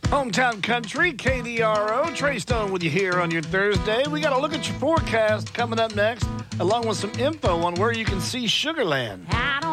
Hometown Country, KDRO. Trey Stone with you here on your Thursday. We got to look at your forecast coming up next, along with some info on where you can see Sugarland.